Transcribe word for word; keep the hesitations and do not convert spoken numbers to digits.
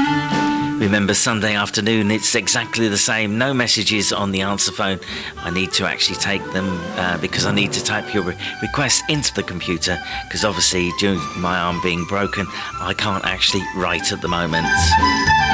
Remember, Sunday afternoon, it's exactly the same. No messages on the answer phone. I need to actually take them uh, because I need to type your re- request into the computer, because obviously, due to my arm being broken, I can't actually write at the moment.